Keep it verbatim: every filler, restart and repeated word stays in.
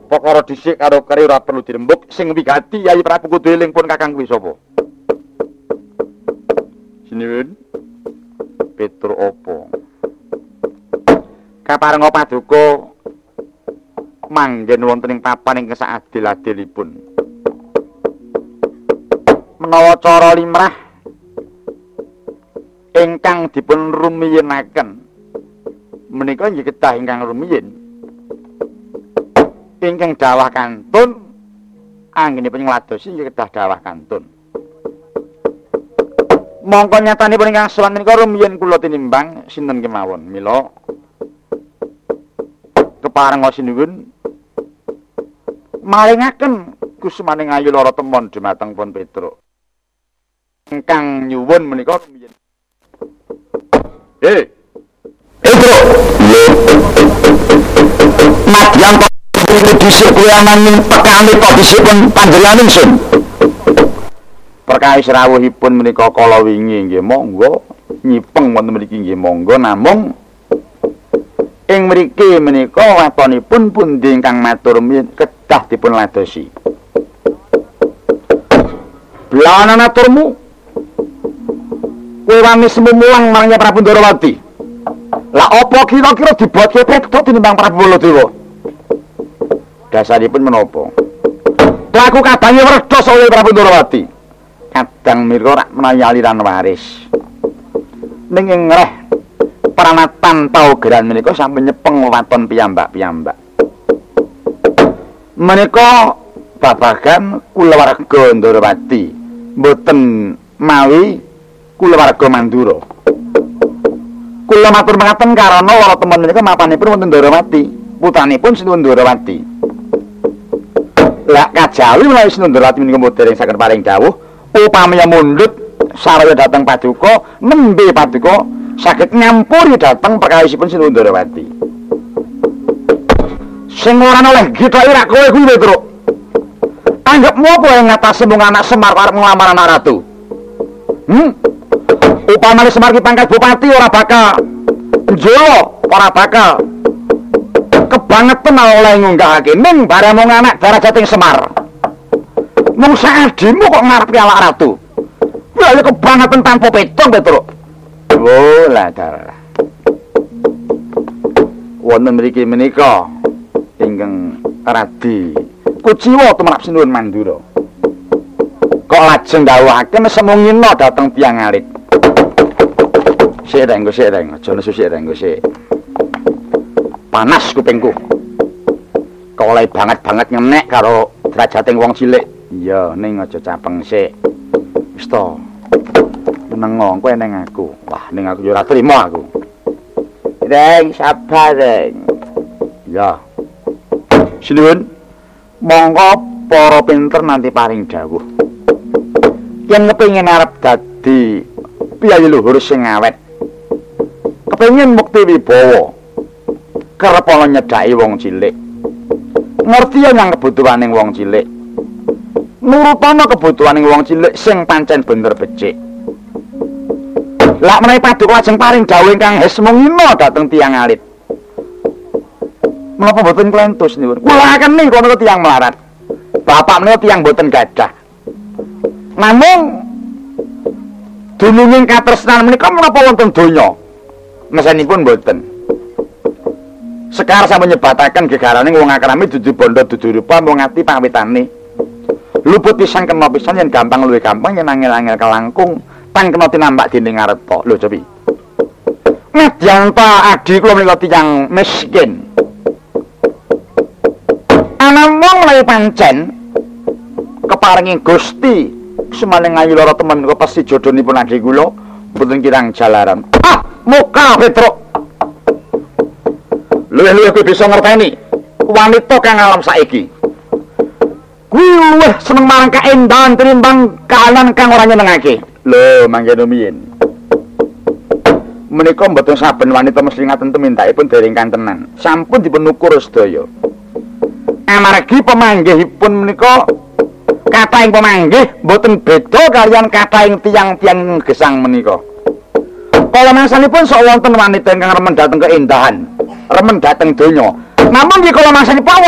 Perkara dhisik karo keri ora perlu dirembuk, sing wigati Yayi Prabu kudu eling pun kakang kuwi sapa? Sinuwun. Petro apa? Kaparenga paduka manggen wonten ing papan ingkang saadil-adilipun. Menawa cara limrah ingkang dipun rumiyenaken menika inggih kedah ingkang rumiyin. Ingkang dawah kantun anggenipun ngladosi inggih kedah dawah kantun. Mongko nyatanipun ingkang sowan menika rumiyin kula tinimbang sinten kemawon. Mila keparenga sinuwun maringaken kusmaning ayu lara temon dumateng pun Petruk. Ingkang nyuwun menika rumiyin. Eh. Petruk. Madyan kuwi dhisik kuwi anan pekane kok dhisipun panjenengan ingsun. Perkawis rawuhipun menika kala wingi nggih monggo nyipeng wonten mriki nggih monggo namung ing mriki menika watonipun pundi ingkang matur kedah dipun ladosi. Blana naturmu kowe wani semumulang marang Prabu Ndarawati. Lah apa kira-kira dibuatke Petruk tinimbang Prabu Baladewa? Dasaripun menapa? Laku kadange werdos oleh Prabu Ndarawati. Kadang mirga rak menawi aliran waris. Ning ing ngreh pranatan paugeran menika sampun nyepeng waton piyambak-piyambak. Menika babagan kulawarga Ndarawati, mboten mawi kulawarga Mandura. Kula matur mekaten karana lara temen menika mapanipun wonten Ndarawati, putranipun Sinuwun Ndarawati. Lah kajawi menawi Sinuwun Ndarawati menika boten saged paring dawuh upamanya mundhut saraya dhateng paduka nembe paduka saged nyampuri dhateng perkawisipun Sinuwun Ndarawati. Sing ora oleh gitoki rak kowe kuwi Petruk. Anggepmu apa yang ngatasi mung anak Semar arep nglamar anak ratu? Hmm? Upamane Semar ki pangkat bupati ora bakal njolo, ora bakal kebangetan oleh ngunggahake ning bareng mung anak darajating Semar. Mung saadimu kok ngarep alak ratu. Lha kebangetan tanpa petong Petruk. Oh, lah dalah. Wonten mriki menika ingkang radi kuciwa tumrap Sinuwun Mandura. Kok lajeng dawuhaken semungina dhateng tiyang alit. Sik reng, sik reng, aja nesu sik reng, sik. Panas kupingku. Kok oleh banget-banget ngenek karo derajating wong cilik. Iya, ning aja capeng sik. Wis to. Menengo kowe ning aku. Wah, ning aku yo ora trima aku. Reng, sabar, Reng. Ya. Sinuwun, monggo para pinter nanti paring dawuh. Yen kepengin arep dadi piyayi luhur sing awet. Kepengin mukti wibawa. Kerep ana nyedhaki wong cilik. Ngerti yang kebutuhaning wong cilik. Nurutana kebutuhaning wong cilik sing pancen bener becik. Lah menawi paduka lajeng paring dawuh ingkang hesmungina dhateng tiyang alit. Menapa boten klentus niku? Kula akeni kono tiyang melarat. Bapak menika tiyang boten gadah. Namung dununging katresnan menika menapa wonten donya? Mesanipun boten. Sekar sampun nyebataken gegaraning wong akrami dudu bondo dudu rupa mung ati pawitane. Luput pisan kena pisan yen gampang luwih gampang yen angel-angel kalangkung tan kena tinambak dening ngarep. Lho cobi. Nadyan ta adi kula menika tiyang miskin. Anamung menawi pancen keparingi Gusti sumaning ayu lara temen kok pasti jodhonipun adi kula mboten kirang jalaran. Ah, muka Petruk. Luwih-luwih kowe bisa ngerteni wanita kang alam saiki. Kuwi luwih seneng marang kaendahan tinimbang kaanan kang ora nyenengake. Lho, mangke rumiyin. Menika mboten saben wanita mesti ngaten temindakipun dereng kantenan. Sampun dipun ukur sedaya. Amargi pamanggihipun menika kathahing pamanggih mboten beda kaliyan kathahing tiyang-tiyang gesang menika. Kala mangsanipun sok wonten wanita ingkang remen dhateng keindahan, remen dhateng donya. Namun nggih kala mangsanipun